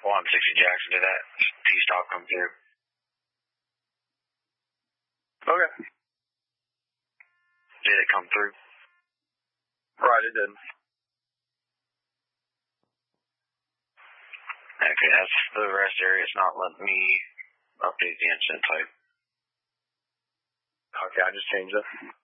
160 Jackson, did that T-stop come through? Okay. Did it come through? Right, it did. Okay, that's the rest area. It's not letting me update the incident type. Okay, I just changed it.